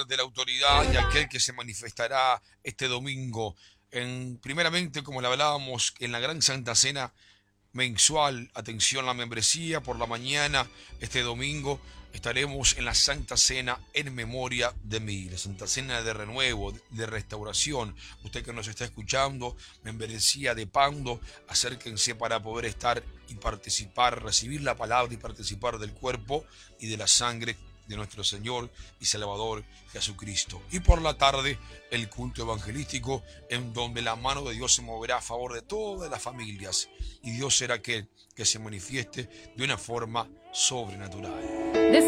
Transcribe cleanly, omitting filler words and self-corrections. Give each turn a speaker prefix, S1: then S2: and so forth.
S1: poder de la autoridad y aquel que se manifestará este domingo. Primeramente, como le hablábamos, en la gran Santa Cena mensual, atención, la membresía por la mañana, este domingo estaremos en la Santa Cena en memoria de mí, la Santa Cena de renuevo, de restauración. Usted que nos está escuchando, membresía de Pando, acérquense para poder estar y participar, recibir la palabra y participar del cuerpo y de la sangre de nuestro Señor y Salvador Jesucristo. Y por la tarde, el culto evangelístico, en donde la mano de Dios se moverá a favor de todas las familias, y Dios será aquel que se manifieste de una forma sobrenatural.